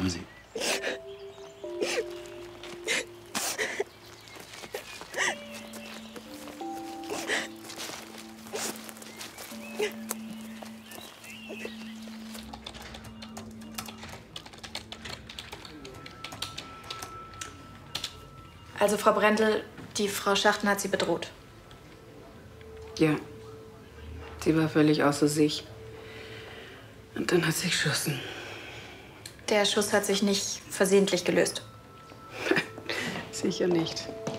Kommen Sie. Also, Frau Brendel, die Frau Schachten hat Sie bedroht. Ja. Sie war völlig außer sich. Und dann hat sie geschossen. Der Schuss hat sich nicht versehentlich gelöst. Sicher nicht.